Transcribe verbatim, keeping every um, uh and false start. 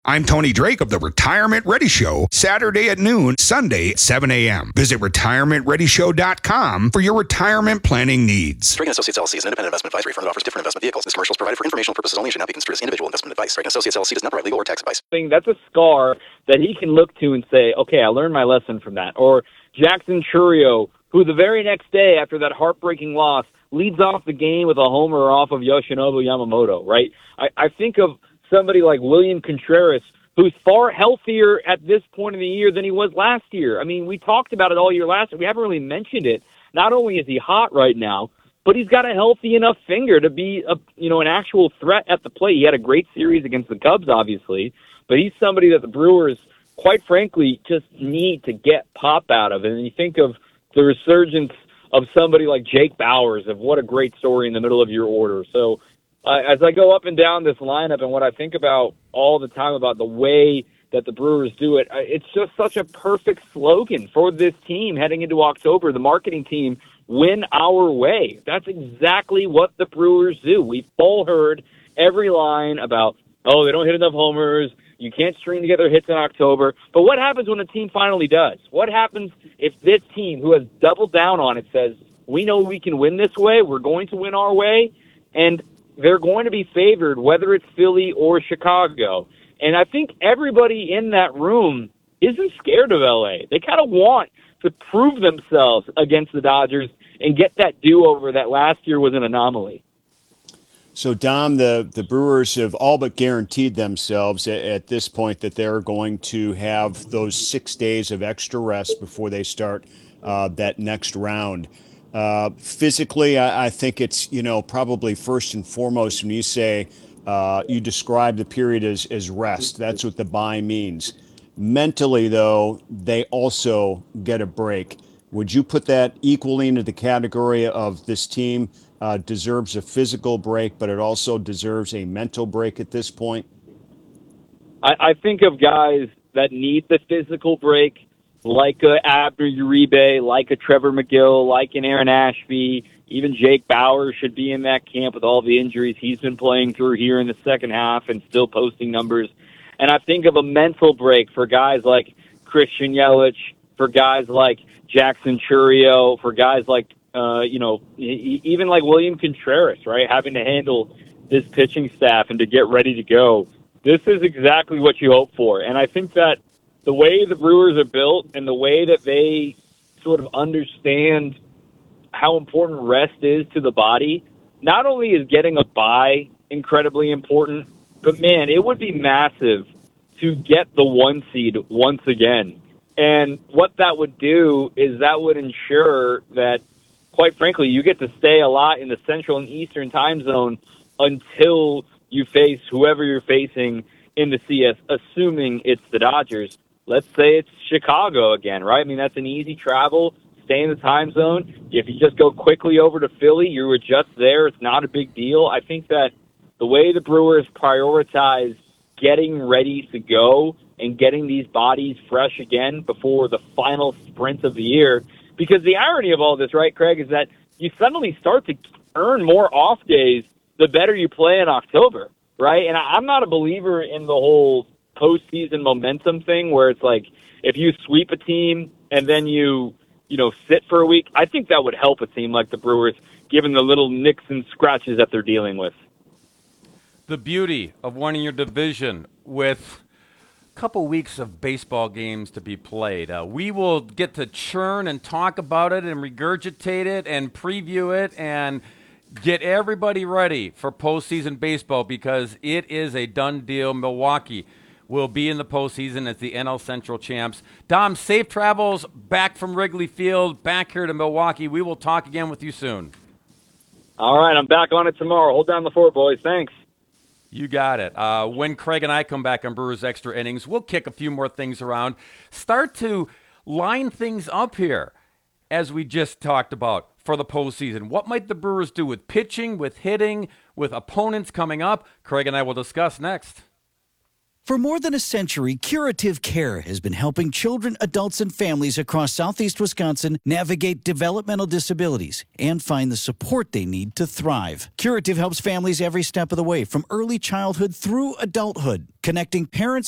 I'm Tony Drake of the Retirement Ready Show, Saturday at noon, Sunday at seven a.m. Visit retirement ready show dot com for your retirement planning needs. Drake and Associates L L C is an independent investment advisory firm that offers different investment vehicles. This commercial is provided for informational purposes only and should not be construed as individual investment advice. Drake and Associates L L C does not provide legal or tax advice. That's a scar that he can look to and say, okay, I learned my lesson from that. Or Jackson Chourio, who the very next day after that heartbreaking loss leads off the game with a homer off of Yoshinobu Yamamoto, right? I, I think of somebody like William Contreras, who's far healthier at this point in the year than he was last year. I mean, we talked about it all year last year. We haven't really mentioned it. Not only is he hot right now, but he's got a healthy enough finger to be a, you know, an actual threat at the plate. He had a great series against the Cubs, obviously, but he's somebody that the Brewers, quite frankly, just need to get pop out of. And you think of the resurgence of somebody like Jake Bauers, of what a great story in the middle of your order. So uh, as I go up and down this lineup and what I think about all the time about the way that the Brewers do it, it's just such a perfect slogan for this team heading into October. The marketing team, win our way. That's exactly what the Brewers do. We've all heard every line about, oh, they don't hit enough homers, you can't string together hits in October. But what happens when the team finally does? What happens if this team, who has doubled down on it, says, we know we can win this way, we're going to win our way, and they're going to be favored, whether it's Philly or Chicago. And I think everybody in that room isn't scared of L A. They kind of want to prove themselves against the Dodgers and get that do-over that last year was an anomaly. So, Dom, the, the Brewers have all but guaranteed themselves at, at this point that they're going to have those six days of extra rest before they start uh, that next round. Uh, physically, I, I think it's, you know, probably first and foremost when you say uh, you describe the period as, as rest. That's what the bye means. Mentally, though, they also get a break. Would you put that equally into the category of this team uh, deserves a physical break, but it also deserves a mental break at this point? I, I think of guys that need the physical break, like a Abner Uribe, like a Trevor McGill, like an Aaron Ashby. Even Jake Bauer should be in that camp with all the injuries he's been playing through here in the second half and still posting numbers. And I think of a mental break for guys like Christian Yelich, for guys like Jackson Chourio, for guys like, uh, you know, even like William Contreras, right, having to handle this pitching staff and to get ready to go. This is exactly what you hope for. And I think that the way the Brewers are built and the way that they sort of understand how important rest is to the body, not only is getting a bye incredibly important, but, man, it would be massive to get the one seed once again. And what that would do is that would ensure that, quite frankly, you get to stay a lot in the Central and Eastern time zone until you face whoever you're facing in the C S, assuming it's the Dodgers. Let's say it's Chicago again, right? I mean, that's an easy travel. Stay in the time zone. If you just go quickly over to Philly, you were just there. It's not a big deal. I think that the way the Brewers prioritize getting ready to go and getting these bodies fresh again before the final sprint of the year, because the irony of all this, right, Craig, is that you suddenly start to earn more off days the better you play in October, right? And I'm not a believer in the whole postseason momentum thing where it's like if you sweep a team and then you, you know, sit for a week. I think that would help a team like the Brewers, given the little nicks and scratches that they're dealing with. The beauty of winning your division with a couple weeks of baseball games to be played. Uh, we will get to churn and talk about it and regurgitate it and preview it and get everybody ready for postseason baseball because it is a done deal. Milwaukee will be in the postseason as the N L Central champs. Dom, safe travels back from Wrigley Field, back here to Milwaukee. We will talk again with you soon. All right, I'm back on it tomorrow. Hold down the fort, boys. Thanks. You got it. Uh, when Craig and I come back on Brewers Extra Innings, we'll kick a few more things around, start to line things up here, as we just talked about, for the postseason. What might the Brewers do with pitching, with hitting, with opponents coming up? Craig and I will discuss next. For more than a century, Curative Care has been helping children, adults, and families across southeast Wisconsin navigate developmental disabilities and find the support they need to thrive. Curative helps families every step of the way, from early childhood through adulthood, connecting parents